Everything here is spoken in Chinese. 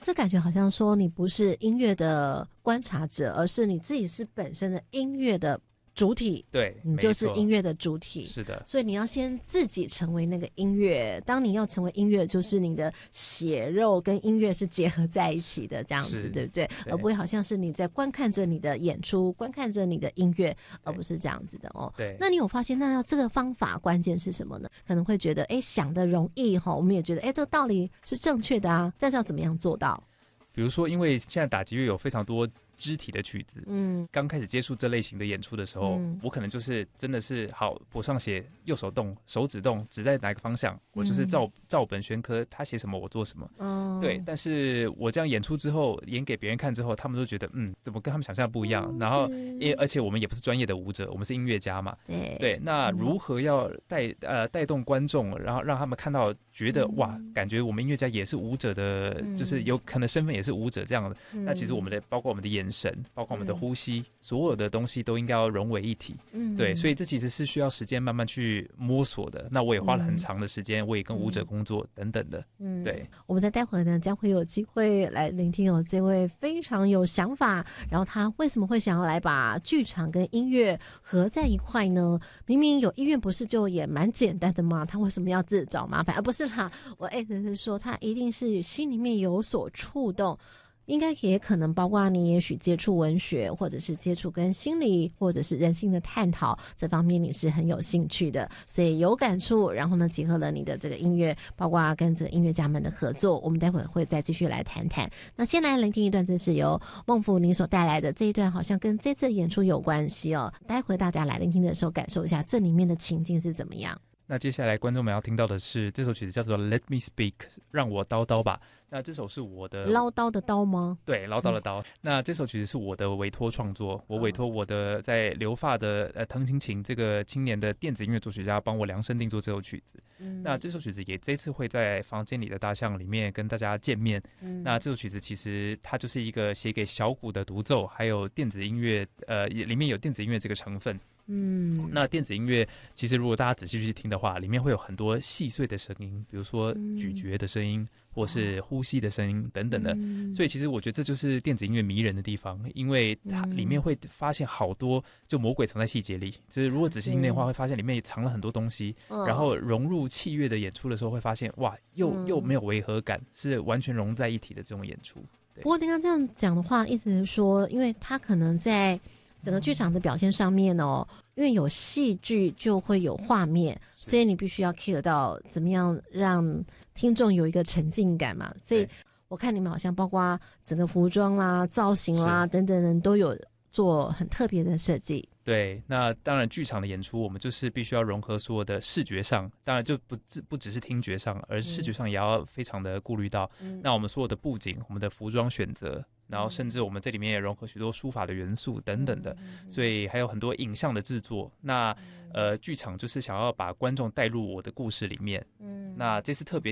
这感觉好像说你不是音乐的观察者，而是你自己是本身的音乐的主体， 对， 你就是音乐的主体， 是的， 所以你要先自己成为那个音乐。当你要成为音乐，就是你的血肉跟音乐是结合在一起的，这样子，对不对？而不会好像是你在观看着你的演出，观看着你的音乐，而不是这样子的哦。 对， 那你有发现，那要这个方法关键是什么呢？可能会觉得，想得容易哈，我们也觉得，这个道理是正确的啊，但是要怎么样做到？ 比如说，因为现在打击乐有非常多肢体的曲子，刚开始接触这类型的演出的时候，我可能就是真的是好谱上写右手动手指动指在哪个方向，我就是照本宣科，他写什么我做什么，对。但是我这样演出之后，演给别人看之后，他们都觉得怎么跟他们想象不一样，然后而且我们也不是专业的舞者，我们是音乐家嘛，对。那如何要带动观众，然后让他们看到觉得哇，感觉我们音乐家也是舞者的，就是有可能身份也是舞者这样的，那其实我们的包括我们的眼神，包括我们的呼吸，所有的东西都应该要融为一体，对。所以这其实是需要时间慢慢去摸索的，那我也花了很长的时间，我也跟舞者工作等等的，对。 我们在待会呢将会有机会来聆听这位非常有想法，然后他为什么会想要来把剧场跟音乐合在一块呢？明明有音乐不是就也蛮简单的吗？他为什么要自己找麻烦？不是啦，我是说他一定是心里面有所触动，应该也可能包括你也许接触文学，或者是接触跟心理或者是人性的探讨这方面你是很有兴趣的，所以有感触，然后呢结合了你的这个音乐，包括跟这个音乐家们的合作，我们待会会再继续来谈谈。那先来聆听一段，这是由孟福你所带来的这一段，好像跟这次的演出有关系哦。待会大家来聆听的时候感受一下这里面的情境是怎么样。 那接下来观众们要听到的是这首曲子叫做 Let Me Speak， 让我叨叨吧。那这首是我的唠叨的叨吗？ 对，唠叨的叨。那这首曲子是我的委托创作，我委托我的在留发的藤琴琴这个青年的电子音乐作曲家帮我量身定做这首曲子。那这首曲子也这次会在房间里的大象里面跟大家见面。那这首曲子其实它就是一个写给小鼓的独奏，还有电子音乐，里面有电子音乐这个成分。那电子音乐其实如果大家仔细去听的话，里面会有很多细碎的声音，比如说咀嚼的声音，或是呼吸的声音等等的。所以其实我觉得这就是电子音乐迷人的地方，因为它里面会发现好多就魔鬼藏在细节里，就是如果仔细听的话，会发现里面也藏了很多东西，然后融入器乐的演出的时候，会发现哇，又没有违和感，是完全融在一体的这种演出。 不过刚刚这样讲的话，意思是说，因为它可能在整个剧场的表现上面哦，因为有戏剧就会有画面，所以你必须要 care 到怎么样让听众有一个沉浸感嘛。所以我看你们好像包括整个服装啦、造型啦等等人都有做很特别的设计。 对，那当然剧场的演出我们就是必须要融合所有的视觉上，当然就不只是听觉上，而视觉上也要非常的顾虑到。那我们所有的布景，我们的服装选择，然后甚至我们这里面也融合许多书法的元素等等的，所以还有很多影像的制作。那剧场就是想要把观众带入我的故事里面。那这次特别